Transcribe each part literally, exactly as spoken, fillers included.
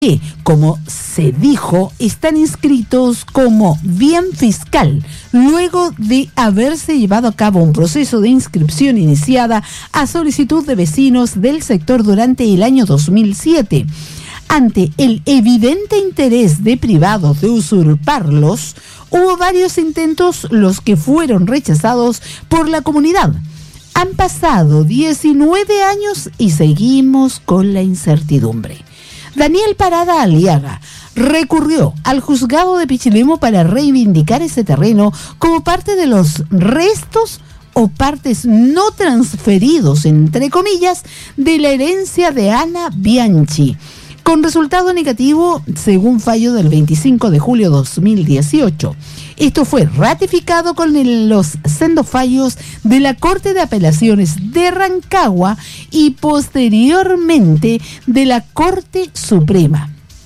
que, como se dijo, están inscritos como bien fiscal, luego de haberse llevado a cabo un proceso de inscripción iniciada a solicitud de vecinos del sector durante el año dos mil siete. Ante el evidente interés de privados de usurparlos, hubo varios intentos, los que fueron rechazados por la comunidad. Han pasado diecinueve años y seguimos con la incertidumbre. Daniel Parada Aliaga recurrió al juzgado de Pichilemu para reivindicar ese terreno como parte de los restos o partes no transferidos, entre comillas, de la herencia de Ana Bianchi, con resultado negativo según fallo del veinticinco de julio de dos mil dieciocho. Esto fue ratificado con el, los sendos fallos de la Corte de Apelaciones de Rancagua y posteriormente de la Corte Suprema.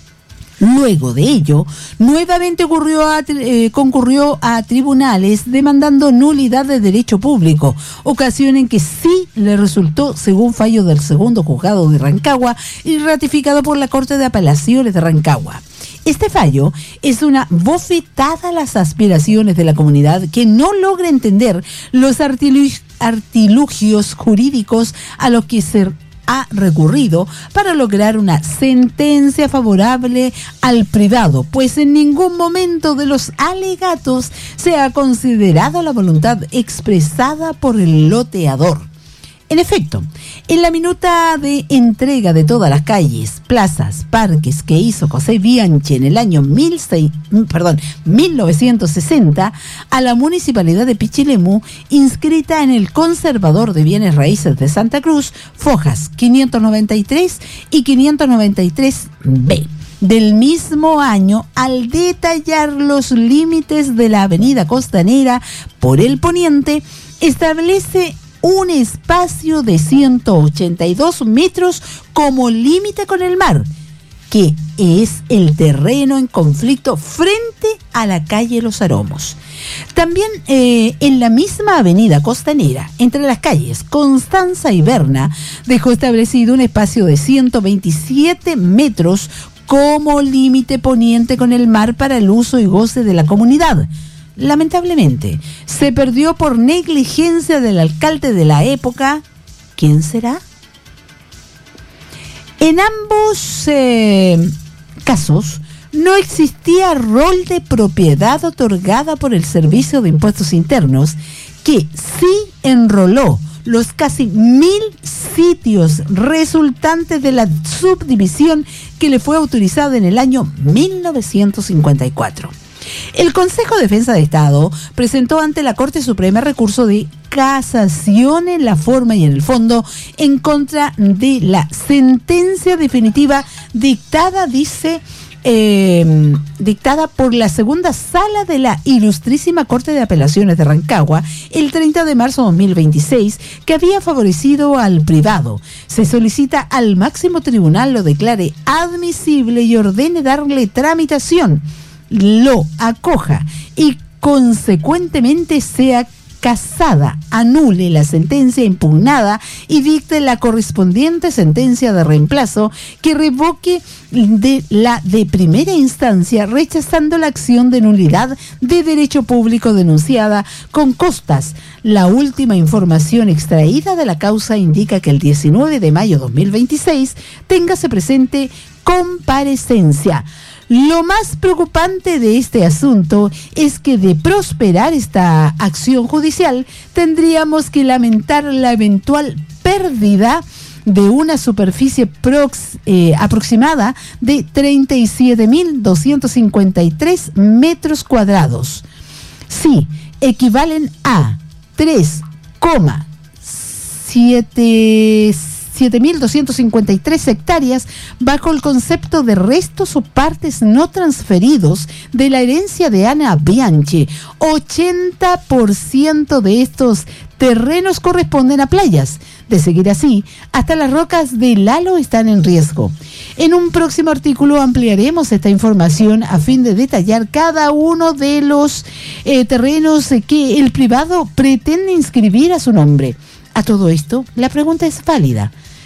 Luego de ello, nuevamente ocurrió a, eh, concurrió a tribunales demandando nulidad de derecho público, ocasión en que sí le resultó según fallo del segundo juzgado de Rancagua y ratificado por la Corte de Apelaciones de Rancagua. Este fallo es una bofetada a las aspiraciones de la comunidad que no logra entender los artilu- artilugios jurídicos a los que se ha recurrido para lograr una sentencia favorable al privado, pues en ningún momento de los alegatos se ha considerado la voluntad expresada por el loteador. En efecto, en la minuta de entrega de todas las calles, plazas, parques que hizo José Bianchi en el año mil seis, perdón, mil novecientos sesenta a la Municipalidad de Pichilemu, inscrita en el Conservador de Bienes Raíces de Santa Cruz, Fojas quinientos noventa y tres y quinientos noventa y tres B, del mismo año, al detallar los límites de la avenida Costanera por el poniente, establece un espacio de ciento ochenta y dos metros como límite con el mar, que es el terreno en conflicto frente a la calle Los Aromos. También eh, en la misma avenida Costanera, entre las calles Constanza y Berna, dejó establecido un espacio de ciento veintisiete metros como límite poniente con el mar para el uso y goce de la comunidad. Lamentablemente, se perdió por negligencia del alcalde de la época. ¿Quién será? En ambos eh, casos, no existía rol de propiedad otorgada por el Servicio de Impuestos Internos, que sí enroló los casi mil sitios resultantes de la subdivisión que le fue autorizada en el año mil novecientos cincuenta y cuatro. El Consejo de Defensa de Estado presentó ante la Corte Suprema recurso de casación en la forma y en el fondo en contra de la sentencia definitiva dictada, dice, eh, dictada por la segunda sala de la Ilustrísima Corte de Apelaciones de Rancagua el treinta de marzo de dos mil veintiséis, que había favorecido al privado. Se solicita al máximo tribunal lo declare admisible y ordene darle tramitación, lo acoja y consecuentemente sea casada, anule la sentencia impugnada y dicte la correspondiente sentencia de reemplazo que revoque de la de primera instancia, rechazando la acción de nulidad de derecho público denunciada con costas. La última información extraída de la causa indica que el diecinueve de mayo de dos mil veintiséis téngase presente comparecencia. Lo más preocupante de este asunto es que de prosperar esta acción judicial tendríamos que lamentar la eventual pérdida de una superficie prox, eh, aproximada de treinta y siete mil doscientos cincuenta y tres metros cuadrados. Sí, equivalen a tres coma siete mil doscientos cincuenta y tres hectáreas bajo el concepto de restos o partes no transferidos de la herencia de Ana Bianchi. ochenta por ciento de estos terrenos corresponden a playas. De seguir así, hasta las rocas de Lalo están en riesgo. En un próximo artículo ampliaremos esta información a fin de detallar cada uno de los eh, terrenos que el privado pretende inscribir a su nombre. A todo esto, la pregunta es válida.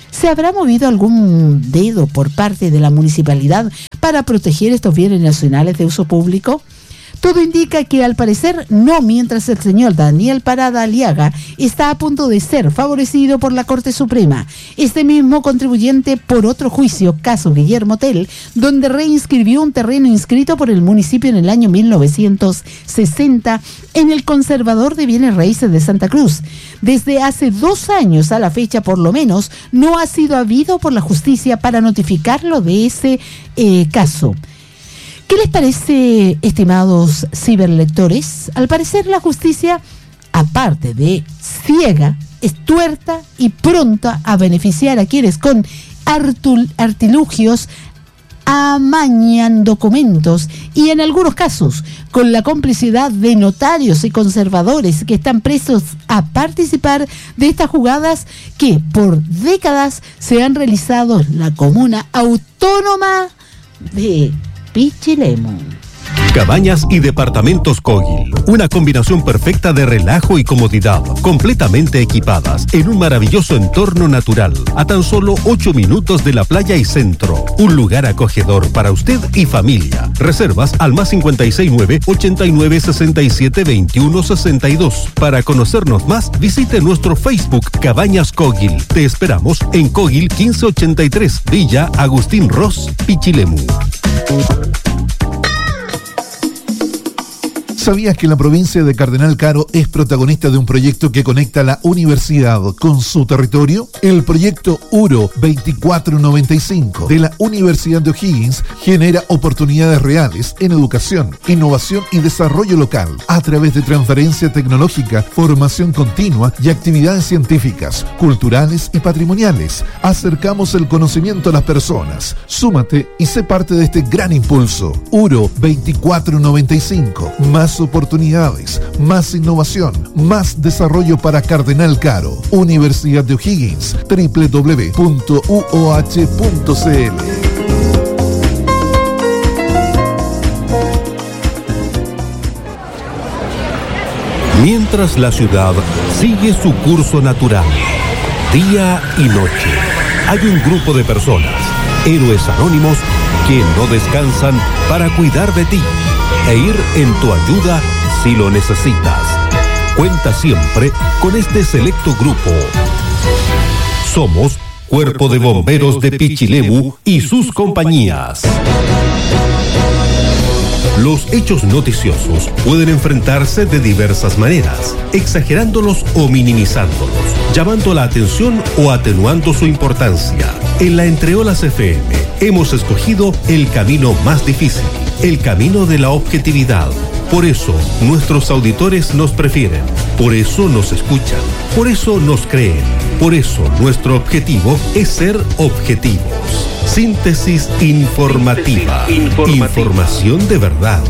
¿Se habrá movido algún dedo por parte de la municipalidad para proteger estos bienes nacionales de uso público? Todo indica que al parecer no, mientras el señor Daniel Parada Aliaga está a punto de ser favorecido por la Corte Suprema. Este mismo contribuyente por otro juicio, caso Guillermo Tell, donde reinscribió un terreno inscrito por el municipio en el año mil novecientos sesenta en el Conservador de Bienes Raíces de Santa Cruz. Desde hace dos años a la fecha, por lo menos, no ha sido habido por la justicia para notificarlo de ese eh, caso. ¿Qué les parece, estimados ciberlectores? Al parecer la justicia, aparte de ciega, es tuerta y pronta a beneficiar a quienes con artul- artilugios amañan documentos y en algunos casos con la complicidad de notarios y conservadores que están presos a participar de estas jugadas que por décadas se han realizado en la comuna autónoma de Pichilemu. Cabañas y departamentos Kogil, una combinación perfecta de relajo y comodidad, completamente equipadas en un maravilloso entorno natural, a tan solo ocho minutos de la playa y centro. Un lugar acogedor para usted y familia. Reservas al más cinco seis nueve, ochenta y nueve, sesenta y siete, veintiuno, sesenta y dos. Para conocernos más, visite nuestro Facebook Cabañas Kogil. Te esperamos en Kogil quince ochenta y tres, Villa Agustín Ross, Pichilemu. ¿Sabías que la provincia de Cardenal Caro es protagonista de un proyecto que conecta la universidad con su territorio? El proyecto U R O veinticuatro noventa y cinco de la Universidad de O'Higgins genera oportunidades reales en educación, innovación y desarrollo local a través de transferencia tecnológica, formación continua y actividades científicas, culturales y patrimoniales. Acercamos el conocimiento a las personas. Súmate y sé parte de este gran impulso. U R O veinticuatro noventa y cinco. Más oportunidades, más innovación, más desarrollo para Cardenal Caro. Universidad de O'Higgins, doble u doble u doble u punto u o h punto c l. Mientras la ciudad sigue su curso natural, día y noche, hay un grupo de personas, héroes anónimos, que no descansan para cuidar de ti e ir en tu ayuda si lo necesitas. Cuenta siempre con este selecto grupo. Somos Cuerpo de Bomberos de Pichilemu y sus compañías. Los hechos noticiosos pueden enfrentarse de diversas maneras, exagerándolos o minimizándolos, llamando la atención o atenuando su importancia. En la Entreolas F M hemos escogido el camino más difícil, el camino de la objetividad. Por eso nuestros auditores nos prefieren, por eso nos escuchan, por eso nos creen, por eso nuestro objetivo es ser objetivos. Síntesis informativa. informativa. Información de verdad.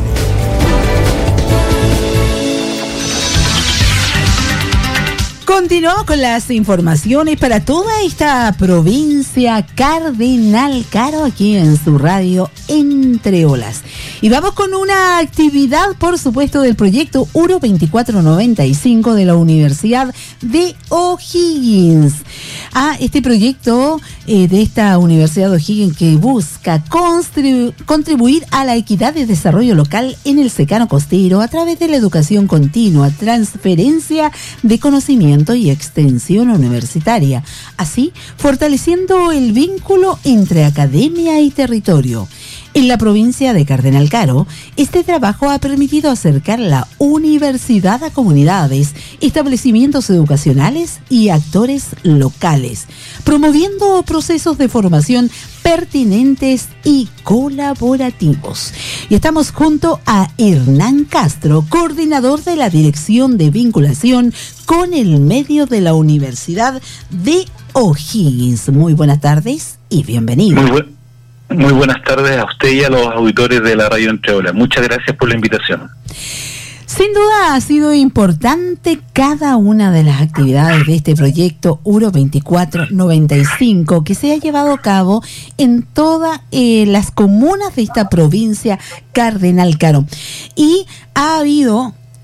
Continuamos con las informaciones para toda esta provincia Cardenal Caro aquí en su radio Entre Olas. Y vamos con una actividad, por supuesto, del proyecto U R O veinticuatro noventa y cinco de la Universidad de O'Higgins. Ah, este proyecto eh, de esta Universidad de O'Higgins que busca contribu- contribuir a la equidad y desarrollo local en el secano costero a través de la educación continua, transferencia de conocimiento y extensión universitaria, así fortaleciendo el vínculo entre academia y territorio. En la provincia de Cardenal Caro, este trabajo ha permitido acercar la universidad a comunidades, establecimientos educacionales y actores locales, promoviendo procesos de formación pertinentes y colaborativos. Y estamos junto a Hernán Castro, coordinador de la Dirección de Vinculación con el Medio de la Universidad de O'Higgins. Muy buenas tardes y bienvenido. Muy buen Muy buenas tardes a usted y a los auditores de la radio Entre Olas. Muchas gracias por la invitación. Sin duda ha sido importante cada una de las actividades de este proyecto U R O veinticuatro noventa y cinco que se ha llevado a cabo en todas eh, las comunas de esta provincia Cardenal Caro. Y ha habido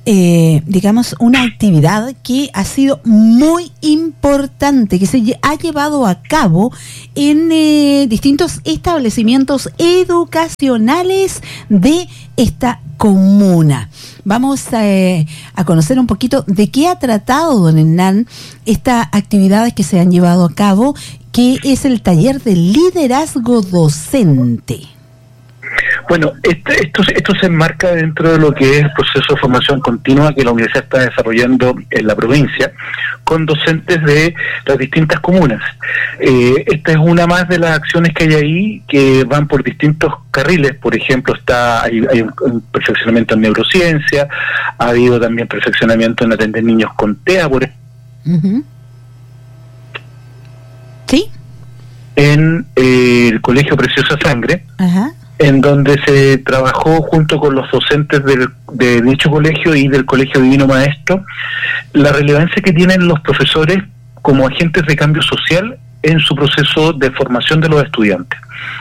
eh, digamos, una actividad que ha sido muy importante, que se ha llevado a cabo en eh, distintos establecimientos educacionales de esta comuna. Vamos eh, a conocer un poquito de qué ha tratado, don Hernán, estas actividades que se han llevado a cabo, que es el taller de liderazgo docente. Bueno, este, esto, esto se enmarca dentro de lo que es el proceso de formación continua que la universidad está desarrollando en la provincia con docentes de las distintas comunas. Eh, esta es una más de las acciones que hay ahí que van por distintos carriles. Por ejemplo, está hay, hay un, un perfeccionamiento en neurociencia, ha habido también perfeccionamiento en atender niños con T E A, por ejemplo. Uh-huh. ¿Sí? En eh, el Colegio Preciosa Sangre. Ajá. Uh-huh. En donde se trabajó junto con los docentes del, de dicho colegio y del Colegio Divino Maestro la relevancia que tienen los profesores como agentes de cambio social en su proceso de formación de los estudiantes.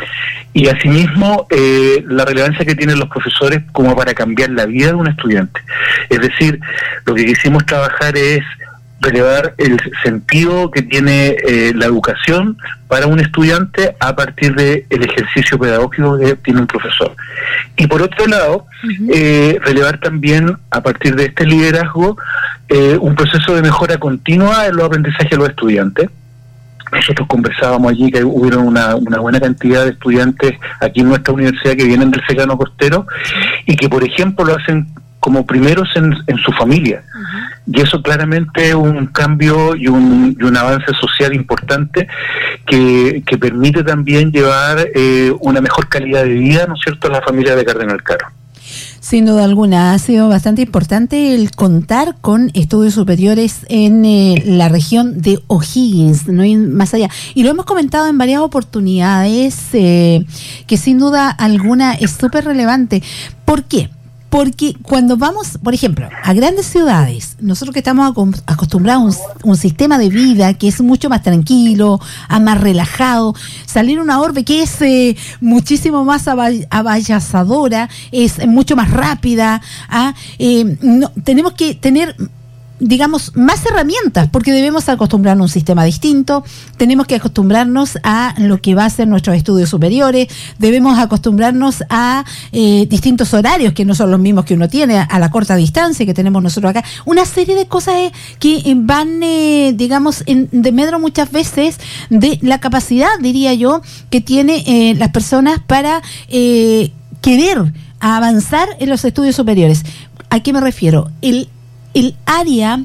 Y asimismo, eh, la relevancia que tienen los profesores como para cambiar la vida de un estudiante. Es decir, lo que quisimos trabajar es relevar el sentido que tiene eh, la educación para un estudiante a partir del ejercicio pedagógico que tiene un profesor. Y por otro lado, uh-huh. eh, relevar también a partir de este liderazgo eh, un proceso de mejora continua en los aprendizajes de los estudiantes. Nosotros conversábamos allí que hubieron una, una buena cantidad de estudiantes aquí en nuestra universidad que vienen del secano costero y que, por ejemplo, lo hacen como primeros en, en su familia. Uh-huh. Y eso claramente es un cambio y un, y un avance social importante que, que permite también llevar eh, una mejor calidad de vida, ¿no es cierto?, a la familia de Cardenal Caro. Sin duda alguna, ha sido bastante importante el contar con estudios superiores en eh, la región de O'Higgins, no hay más allá. Y lo hemos comentado en varias oportunidades, eh, que sin duda alguna es súper relevante. ¿Por qué? Porque cuando vamos, por ejemplo, a grandes ciudades, nosotros que estamos acostumbrados a un, un sistema de vida que es mucho más tranquilo, a más relajado, salir una orbe que es eh, muchísimo más abayazadora, es mucho más rápida, ¿ah? eh, no, tenemos que tener, digamos, más herramientas, porque debemos acostumbrarnos a un sistema distinto, tenemos que acostumbrarnos a lo que va a ser nuestros estudios superiores, debemos acostumbrarnos a eh, distintos horarios que no son los mismos que uno tiene, a la corta distancia que tenemos nosotros acá, una serie de cosas eh, que van, eh, digamos, en desmedro muchas veces de la capacidad, diría yo, que tiene eh, las personas para eh, querer avanzar en los estudios superiores. ¿A qué me refiero? El El área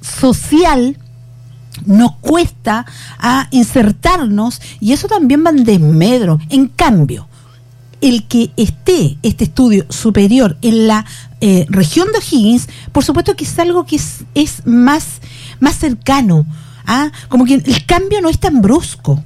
social nos cuesta a insertarnos y eso también va en desmedro. En cambio, el que esté este estudio superior en la eh, región de O'Higgins, por supuesto que es algo que es, es más, más cercano, ¿ah? Como que el cambio no es tan brusco.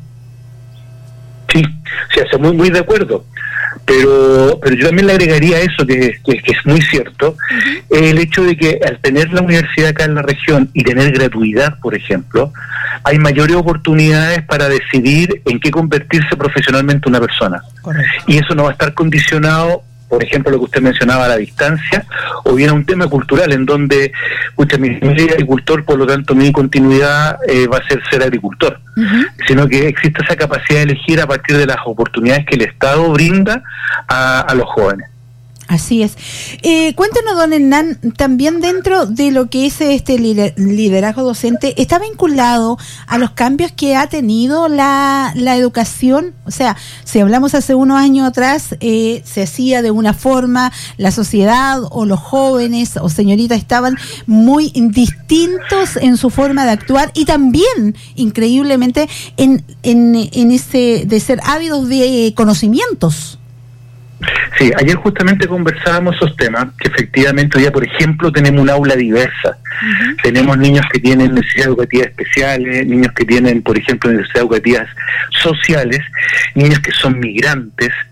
Sí, sí, estoy muy, muy de acuerdo. Pero pero yo también le agregaría eso, que, que, que es muy cierto, uh-huh. el hecho de que al tener la universidad acá en la región y tener gratuidad, por ejemplo, hay mayores oportunidades para decidir en qué convertirse profesionalmente una persona. Correcto. Y eso no va a estar condicionado, por ejemplo, lo que usted mencionaba, a la distancia, o bien a un tema cultural, en donde, pucha, mi familia es agricultor, por lo tanto mi continuidad eh, va a ser ser agricultor, uh-huh. sino que existe esa capacidad de elegir a partir de las oportunidades que el Estado brinda a, a los jóvenes. Así es. Eh, cuéntenos, don Hernán, también dentro de lo que es este liderazgo docente, ¿está vinculado a los cambios que ha tenido la, la educación? O sea, si hablamos hace unos años atrás, eh, se hacía de una forma, la sociedad o los jóvenes o señoritas estaban muy distintos en su forma de actuar y también, increíblemente, en, en, en ese de ser ávidos de conocimientos. Sí, ayer justamente conversábamos esos temas, que efectivamente hoy día, por ejemplo, tenemos un aula diversa. Uh-huh. Tenemos niños que tienen necesidades educativas especiales, niños que tienen, por ejemplo, necesidades educativas sociales, niños que son migrantes,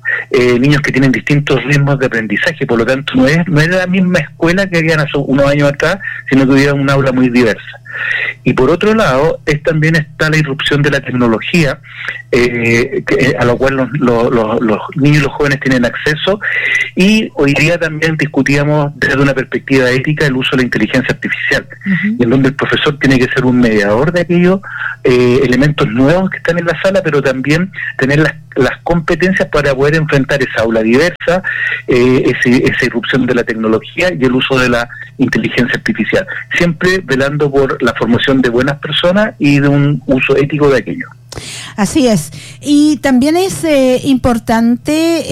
eh, niños que tienen distintos ritmos de aprendizaje, por lo tanto no es, no es la misma escuela que habían hace unos años atrás, sino que hubiera un aula muy diversa. Y por otro lado, es también está la irrupción de la tecnología, eh, que, a lo cual los, los, los, los niños y los jóvenes tienen acceso, y hoy día también discutíamos desde una perspectiva ética el uso de la inteligencia artificial, uh-huh. en donde el profesor tiene que ser un mediador de aquellos eh, elementos nuevos que están en la sala, pero también tener las, las competencias para poder enfrentar esa aula diversa, eh, ese, esa irrupción de la tecnología y el uso de la inteligencia artificial, siempre velando por la formación de buenas personas y de un uso ético de aquello. Así es. Y también es eh, importante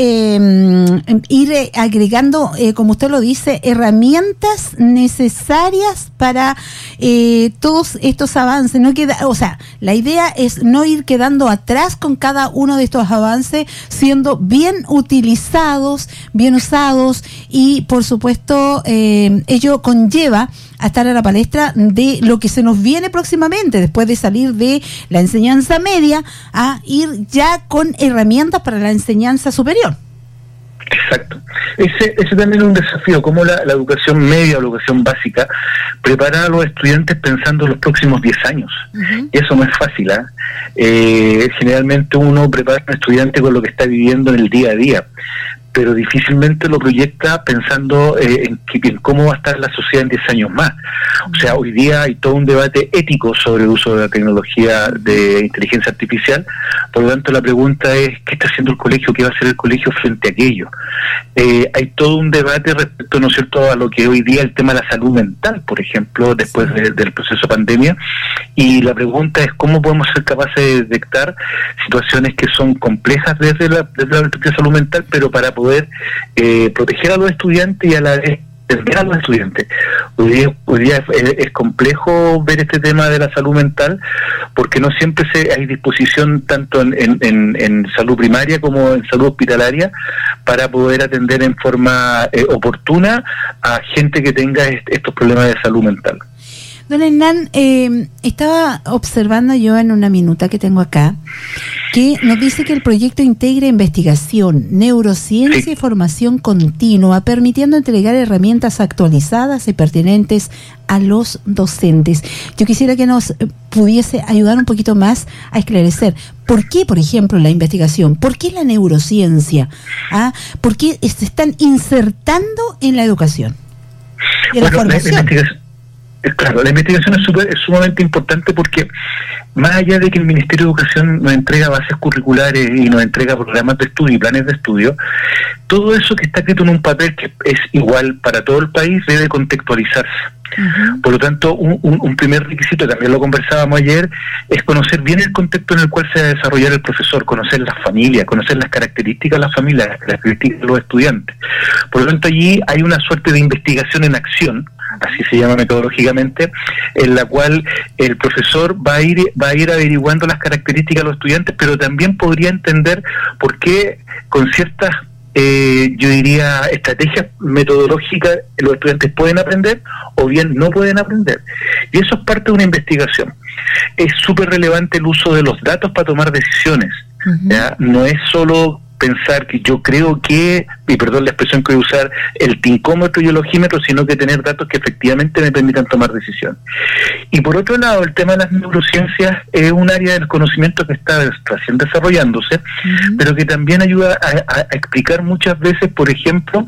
eh, ir eh, agregando, eh, como usted lo dice, herramientas necesarias para eh, todos estos avances. No queda, o sea, la idea es no ir quedando atrás con cada uno de estos avances, siendo bien utilizados, bien usados, y por supuesto eh, ello conlleva a estar a la palestra de lo que se nos viene próximamente, después de salir de la enseñanza media, a ir ya con herramientas para la enseñanza superior. Exacto. Ese, ese también es un desafío, como la, la educación media o la educación básica prepara a los estudiantes pensando en los próximos diez años. Uh-huh. Y eso no es fácil, ¿eh? Eh, generalmente uno prepara a un estudiante con lo que está viviendo en el día a día, pero difícilmente lo proyecta pensando eh, en, en cómo va a estar la sociedad en diez años más. O sea, hoy día hay todo un debate ético sobre el uso de la tecnología de inteligencia artificial, por lo tanto la pregunta es, ¿qué está haciendo el colegio? ¿Qué va a hacer el colegio frente a aquello? Eh, hay todo un debate respecto, ¿no es cierto?, a lo que hoy día el tema de la salud mental, por ejemplo, después de, del proceso pandemia, y la pregunta es, ¿cómo podemos ser capaces de detectar situaciones que son complejas desde la, desde la perspectiva de salud mental, pero para poder poder eh, proteger a los estudiantes y a la vez atender a los estudiantes? Hoy día, hoy día es, es complejo ver este tema de la salud mental, porque no siempre se, hay disposición tanto en, en, en, en salud primaria como en salud hospitalaria para poder atender en forma eh, oportuna a gente que tenga est- estos problemas de salud mental. Don Hernán, eh, estaba observando yo en una minuta que tengo acá, que nos dice que el proyecto integra investigación, neurociencia sí. y formación continua, permitiendo entregar herramientas actualizadas y pertinentes a los docentes. Yo quisiera que nos pudiese ayudar un poquito más a esclarecer por qué, por ejemplo, la investigación, por qué la neurociencia, ¿ah? ¿Por qué se están insertando en la educación y en bueno, la formación? La, la Claro, la investigación es, super, es sumamente importante porque más allá de que el Ministerio de Educación nos entrega bases curriculares y nos entrega programas de estudio y planes de estudio, todo eso que está escrito en un papel que es igual para todo el país debe contextualizarse. Uh-huh. Por lo tanto, un, un, un primer requisito, también lo conversábamos ayer, es conocer bien el contexto en el cual se va a desarrollar el profesor, conocer las familias, conocer las características de las familias, las características de los estudiantes. Por lo tanto, allí hay una suerte de investigación en acción, así se llama metodológicamente, en la cual el profesor va a ir va a ir averiguando las características de los estudiantes, pero también podría entender por qué con ciertas eh, yo diría estrategias metodológicas los estudiantes pueden aprender o bien no pueden aprender, y eso es parte de una investigación. Es súper relevante el uso de los datos para tomar decisiones. Uh-huh. ¿Ya? No es solo pensar que yo creo que, y perdón la expresión que voy a usar, el tincómetro y el ojímetro, sino que tener datos que efectivamente me permitan tomar decisiones. Y por otro lado, el tema de las neurociencias es un área del conocimiento que está recién desarrollándose, uh-huh. pero que también ayuda a, a, a explicar muchas veces, por ejemplo,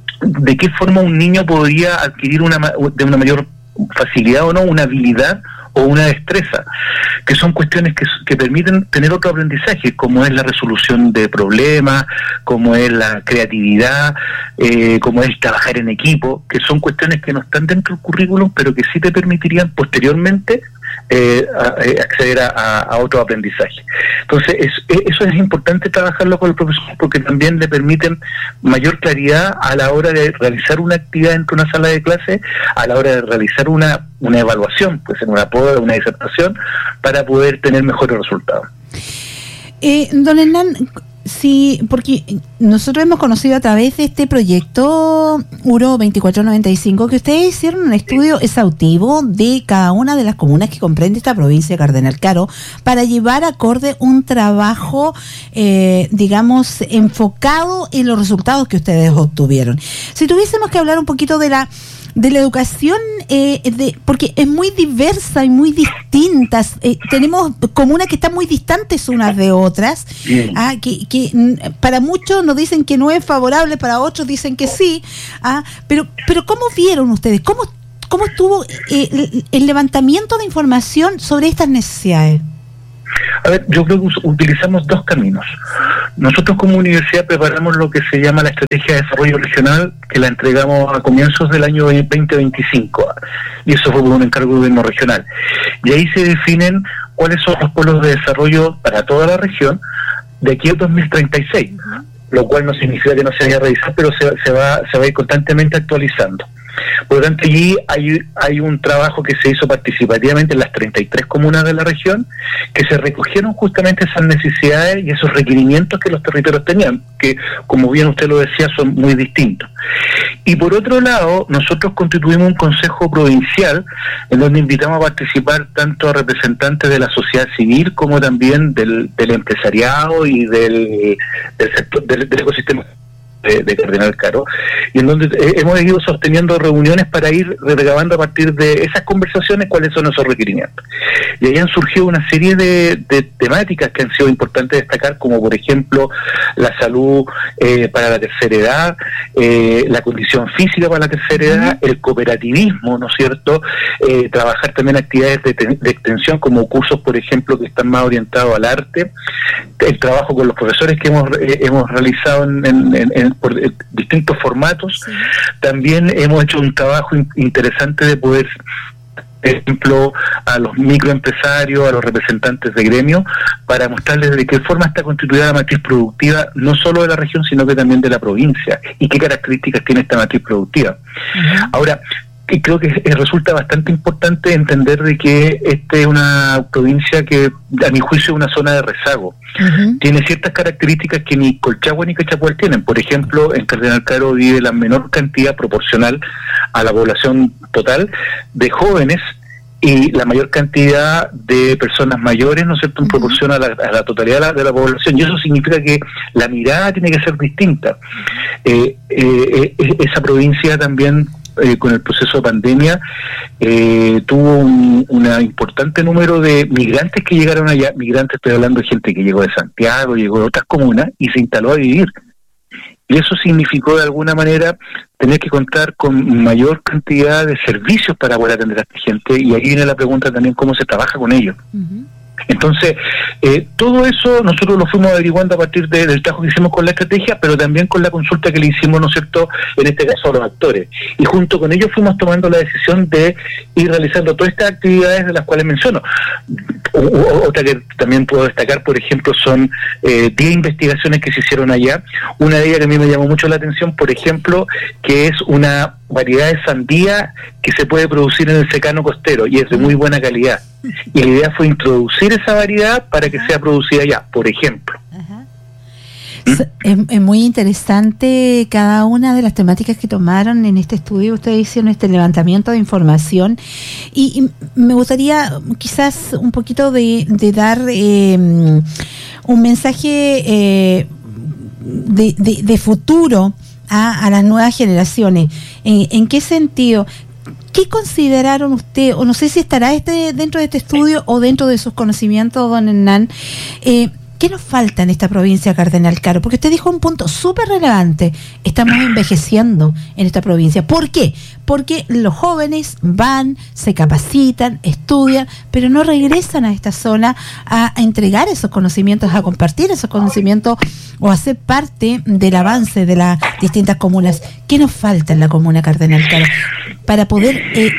de qué forma un niño podría adquirir una de una mayor facilidad o no, una habilidad o una destreza, que son cuestiones que, que permiten tener otro aprendizaje, como es la resolución de problemas, como es la creatividad, eh, como es trabajar en equipo, que son cuestiones que no están dentro del currículum, pero que sí te permitirían posteriormente eh, a, a acceder a, a otro aprendizaje. Entonces, es, eso es importante trabajarlo con el profesor, porque también le permiten mayor claridad a la hora de realizar una actividad dentro de una sala de clase, a la hora de realizar una, una evaluación, pues en una poda, una disertación, para poder tener mejores resultados. Eh, don Hernán, Sí, porque nosotros hemos conocido a través de este proyecto U R O veinticuatro noventa y cinco que ustedes hicieron un estudio exhaustivo de cada una de las comunas que comprende esta provincia de Cardenal Caro para llevar acorde un trabajo, eh, digamos, enfocado en los resultados que ustedes obtuvieron. Si tuviésemos que hablar un poquito de la de la educación, eh, de, porque es muy diversa y muy distintas. Eh, tenemos comunas que están muy distantes unas de otras, ah, que, que para muchos nos dicen que no es favorable, para otros dicen que sí. Ah, pero, pero ¿cómo vieron ustedes? ¿Cómo, cómo estuvo eh, el, el levantamiento de información sobre estas necesidades? A ver, yo creo que utilizamos dos caminos. Nosotros como universidad preparamos lo que se llama la Estrategia de Desarrollo Regional, que la entregamos a comienzos del año veinte veinticinco, y eso fue por un encargo del gobierno regional. Y ahí se definen cuáles son los polos de desarrollo para toda la región de aquí al dos mil treinta y seis, uh-huh. Lo cual no significa que no se vaya a revisar, pero se, se va se va a ir constantemente actualizando. Por lo tanto, allí hay, hay un trabajo que se hizo participativamente en las treinta y tres comunas de la región, que se recogieron justamente esas necesidades y esos requerimientos que los territorios tenían, que, como bien usted lo decía, son muy distintos. Y por otro lado, nosotros constituimos un consejo provincial en donde invitamos a participar tanto a representantes de la sociedad civil como también del, del empresariado y del, del sector del, del ecosistema De, de Cardenal Caro, y en donde eh, hemos ido sosteniendo reuniones para ir recabando a partir de esas conversaciones cuáles son esos requerimientos. Y ahí han surgido una serie de, de temáticas que han sido importantes destacar, como por ejemplo la salud eh, para la tercera edad, eh, la condición física para la tercera edad, el cooperativismo, ¿no es cierto? Eh, trabajar también actividades de, de extensión como cursos, por ejemplo, que están más orientados al arte, el trabajo con los profesores que hemos eh, hemos realizado en, en, en por distintos formatos. Sí. También hemos hecho un trabajo in- interesante de poder, por ejemplo, a los microempresarios, a los representantes de gremio, para mostrarles de qué forma está constituida la matriz productiva, no solo de la región, sino que también de la provincia, y qué características tiene esta matriz productiva. Uh-huh. Ahora, y creo que resulta bastante importante entender de que esta es una provincia que, a mi juicio, es una zona de rezago. Uh-huh. Tiene ciertas características que ni Colchagua ni Cachapual tienen. Por ejemplo, en Cardenal Caro vive la menor cantidad proporcional a la población total de jóvenes y la mayor cantidad de personas mayores, ¿no es cierto?, en uh-huh. proporción a la, a la totalidad de la, de la población. Y eso significa que la mirada tiene que ser distinta. Eh, eh, eh, esa provincia también, Eh, con el proceso de pandemia, eh, tuvo un una importante número de migrantes que llegaron allá. Migrantes, estoy hablando de gente que llegó de Santiago, llegó de otras comunas y se instaló a vivir. Y eso significó de alguna manera tener que contar con mayor cantidad de servicios para poder atender a esta gente, y ahí viene la pregunta también, ¿cómo se trabaja con ellos? Uh-huh. Entonces, eh, todo eso nosotros lo fuimos averiguando a partir de, del trabajo que hicimos con la estrategia, pero también con la consulta que le hicimos, ¿no es cierto?, en este caso a los actores. Y junto con ellos fuimos tomando la decisión de ir realizando todas estas actividades de las cuales menciono. O, o, otra que también puedo destacar, por ejemplo, son eh, diez investigaciones que se hicieron allá. Una de ellas que a mí me llamó mucho la atención, por ejemplo, que es una variedad de sandía que se puede producir en el secano costero y es de muy buena calidad. Y la idea fue introducir esa variedad para que sea producida allá, por ejemplo. Ajá. ¿Mm? Es, es muy interesante cada una de las temáticas que tomaron en este estudio. Ustedes hicieron este levantamiento de información y, y me gustaría quizás un poquito de, de dar eh, un mensaje eh, de, de, de futuro a, a las nuevas generaciones. ¿En, en qué sentido? ¿Qué consideraron usted, o no sé si estará este dentro de este estudio o dentro de sus conocimientos, don Hernán, eh, qué nos falta en esta provincia de Cardenal Caro? Porque usted dijo un punto súper relevante: estamos envejeciendo en esta provincia. ¿Por qué? Porque los jóvenes van, se capacitan, estudian, pero no regresan a esta zona a, a entregar esos conocimientos, a compartir esos conocimientos o a ser parte del avance de las distintas comunas. ¿Qué nos falta en la comuna Cardenal Caro para poder eh,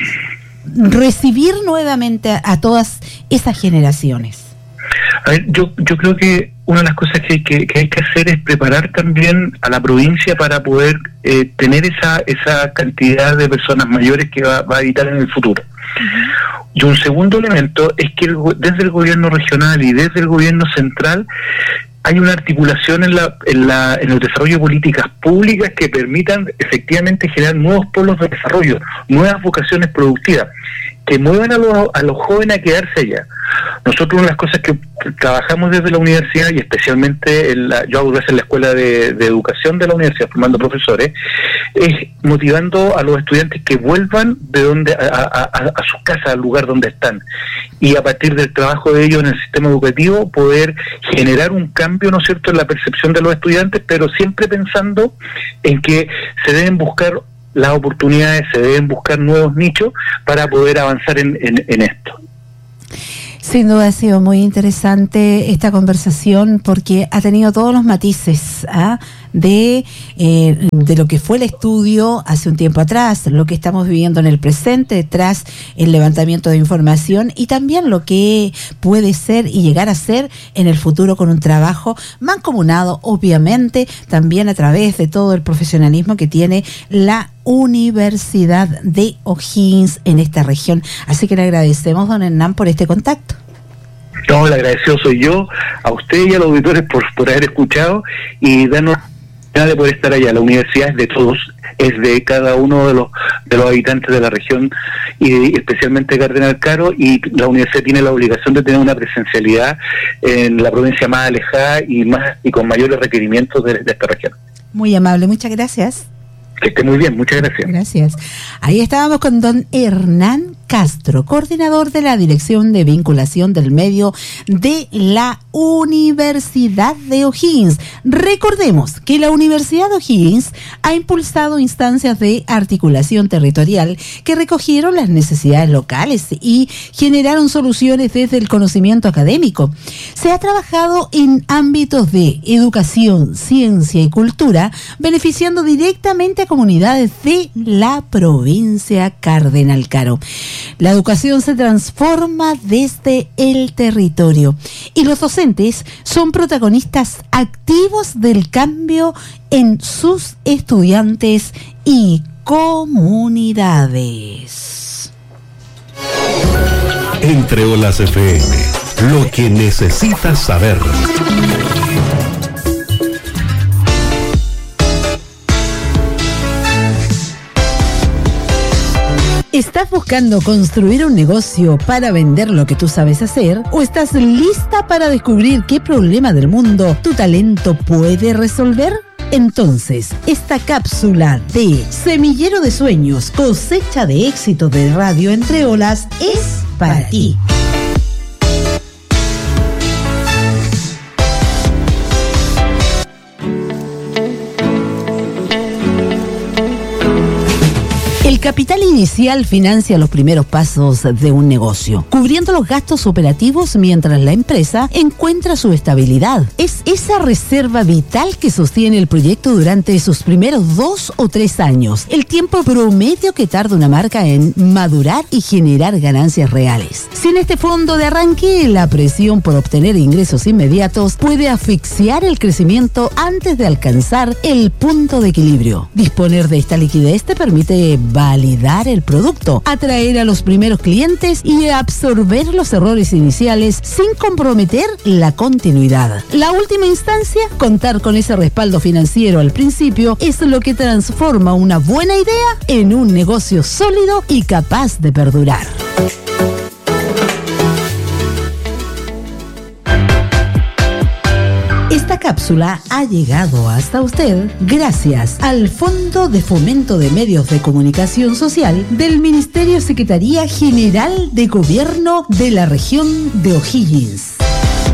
recibir nuevamente a, a todas esas generaciones? A ver, yo yo creo que una de las cosas que, que, que hay que hacer es preparar también a la provincia para poder eh, tener esa esa cantidad de personas mayores que va, va a habitar en el futuro. Uh-huh. Y un segundo elemento es que el, desde el gobierno regional y desde el gobierno central hay una articulación en la, en la en el desarrollo de políticas públicas que permitan efectivamente generar nuevos polos de desarrollo, nuevas vocaciones productivas, que muevan a los, a los jóvenes a quedarse allá. Nosotros, una de las cosas que trabajamos desde la universidad, y especialmente en la, yo hago clases en la Escuela de, de Educación de la universidad, formando profesores, es motivando a los estudiantes que vuelvan de donde a, a, a, a sus casas, al lugar donde están, y a partir del trabajo de ellos en el sistema educativo poder generar un cambio, ¿no es cierto?, en la percepción de los estudiantes, pero siempre pensando en que se deben buscar las oportunidades, se deben buscar nuevos nichos para poder avanzar en, en, en esto. Sin duda ha sido muy interesante esta conversación porque ha tenido todos los matices ¿ah? de, eh, de lo que fue el estudio hace un tiempo atrás, lo que estamos viviendo en el presente, tras el levantamiento de información, y también lo que puede ser y llegar a ser en el futuro con un trabajo mancomunado, obviamente, también a través de todo el profesionalismo que tiene la Universidad de O'Higgins en esta región. Así que le agradecemos, don Hernán, por este contacto. No, el agradecido soy yo, a usted y a los auditores por, por haber escuchado y darnos la de poder estar allá. La universidad es de todos, es de cada uno de los de los habitantes de la región y especialmente de Cardenal Caro, y la universidad tiene la obligación de tener una presencialidad en la provincia más alejada y más y con mayores requerimientos de, de esta región. Muy amable, muchas gracias. Que esté muy bien, muchas gracias. Gracias. Ahí estábamos con don Hernán Castro, coordinador de la Dirección de Vinculación del Medio de la Universidad de O'Higgins. Recordemos que la Universidad de O'Higgins ha impulsado instancias de articulación territorial que recogieron las necesidades locales y generaron soluciones desde el conocimiento académico. Se ha trabajado en ámbitos de educación, ciencia y cultura, beneficiando directamente a comunidades de la provincia Cardenal Caro. La educación se transforma desde el territorio y los docentes son protagonistas activos del cambio en sus estudiantes y comunidades. Entre Olas F M, lo que necesitas saber. ¿Estás buscando construir un negocio para vender lo que tú sabes hacer? ¿O estás lista para descubrir qué problema del mundo tu talento puede resolver? Entonces, esta cápsula de Semillero de Sueños, cosecha de éxito de Radio Entre Olas es para ti. El capital inicial financia los primeros pasos de un negocio, cubriendo los gastos operativos mientras la empresa encuentra su estabilidad. Es esa reserva vital que sostiene el proyecto durante sus primeros dos o tres años, el tiempo promedio que tarda una marca en madurar y generar ganancias reales. Sin este fondo de arranque, la presión por obtener ingresos inmediatos puede asfixiar el crecimiento antes de alcanzar el punto de equilibrio. Disponer de esta liquidez te permite validar el producto, atraer a los primeros clientes y absorber los errores iniciales sin comprometer la continuidad. La última instancia, contar con ese respaldo financiero al principio, es lo que transforma una buena idea en un negocio sólido y capaz de perdurar. Esta cápsula ha llegado hasta usted gracias al Fondo de Fomento de Medios de Comunicación Social del Ministerio Secretaría General de Gobierno de la Región de O'Higgins.